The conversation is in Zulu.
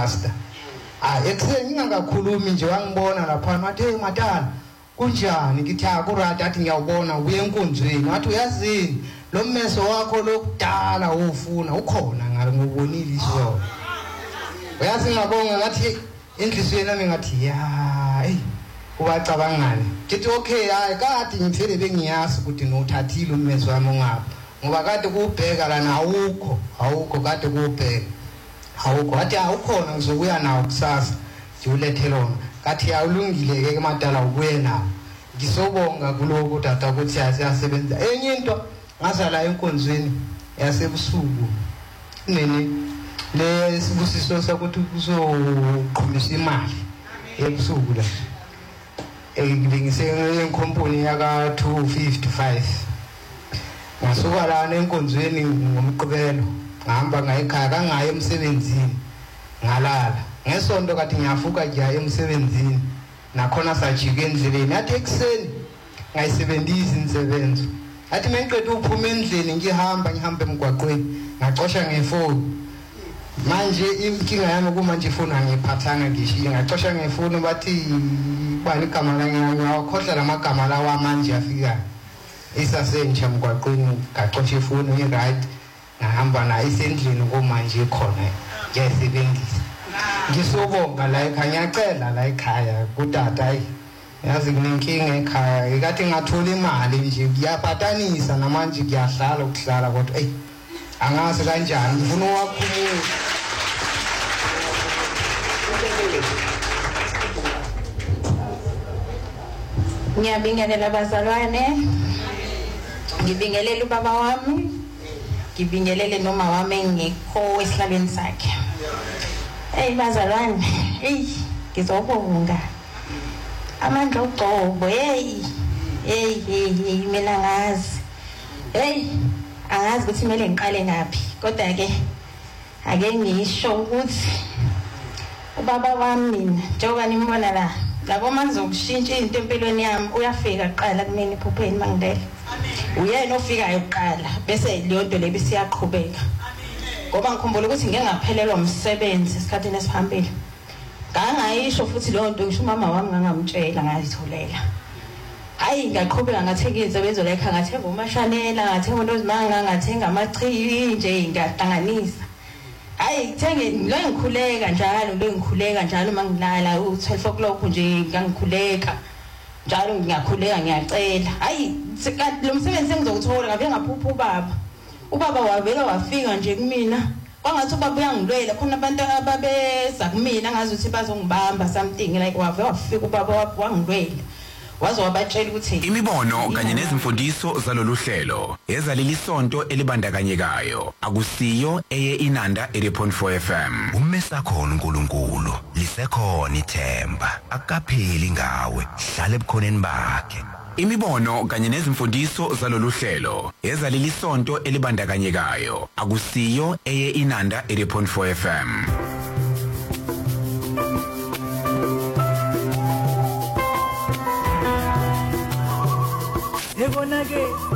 pastor ekuseni ngakakhulumi nje wangibona lapha wathi hey Matana kunjani ngithi akurata athi ngiyawubona ubuye enkonzweni wathi uyazini lo mmeso wakho lokudala ufuna ukhona ngalo ngobonile isho uyazi ngabonga ngathi enhlisweni nami ngathi ya ubacabangani ngithi okay hayi kade ngifele bengiyazi ukuthi nothathile ummeso wami ongapha ngoba kade kubheka lana awukho kade kubheka awukho wathi awukhona ngizokuya nawo kusasa ngiulethe lona kathi awulungile ke Matala ubuye nawo ngisobonga kuloko tata ukuthi siyasebenza enye into ngazala enkonzweni yasebusuku nene le sibusiso sokuthi kuzoqhumisa imali ebusuku la ngibengise enkomponi yaka 255 ngasuka la enkonzweni ngomqibelo ngihamba ngayikhaya kangaye emsebenzini ngalala ngesonto kathi ngiyafuka nje emsebenzini nakhona sajike endleleni athi ekseni ngayisebenzisa insebenzo athi mengiqeda ukuphuma endlini ngihamba emgwaqweni ngacosha ngefoni manje inkinga yami kumanje ifoni angiphathanga ngishiye ngacosha ngefoni bathi bani igama lami ngawakhohlwa lamagama lawa manje afika isasentsha emgwaqweni ngacosha ifoni right ngahamba na isendlini komanje khona ngiyasebenzisa ngisobonga la ekhaya ngiyacela la ekhaya kutata yazi kunenkinga ekhaya ikathi ngathola imali nje ngiyaphatanisa namanje ngiyahlala ukuhlala kodwa angazi kanjani ngifuna uwakhulula ngiyabingelela abazalwane ngibingelela ubaba wami ngibingelele noma wami engekho esihlalweni sakhe bazalwane ngizobonga amandla uGcobo mina ngazi angazi ukuthi kumele ngiqale ngaphi kodwa ke ake ngisho ukuthi ubaba wami mina njengoba nimbona la labo mangizokushintsha into empilweni yami uyafika kuqala kumina iphupheni mangidela uyena ofikayo kuqala bese leyo nto lebi siyaqhubeka ngoba ngikhumbula ukuthi ngeke ngaphelelwa umsebenzi esikhathini esiphambili ngangayisho futhi leyo nto ngisho umama wami ngangamtshela ngayitholela hayi ngaqhubeka ngathekiza bezolekha ngathenga umashanela ngathenga into ezimanga ngathenga amachibi nje ngahlanganisa hayi ngithenge lo ngikhuleka njalo mangilala u12 o'clock nje ngangikhuleka njalo ngiyakhuleka ngiyacela hayi kanti lo msebenzi engizowuthola ngabe ngaphupha ubaba wavela wafika nje kumina kwangathi ubaba uyangilwela khona abantu ababeza kumina ngazi ukuthi bazongibamba something like wafika ubaba wangilwela wazo wabatshela ukuthi imibono kanye nezimfundiso zalolu hlelo ezaleli sonto elibandakanyekayo akusiyo eye Inanda 80.4 FM umesakhono uNkulunkulu lisekhona ithemba akapheli ngawe hlala ebukhoneni bakhe. Imibono kanye nezimfundiso zalolu hlelo ezaleli sonto elibandakanyekayo akusiyo eye Inanda 80.4 FM. Ebona ke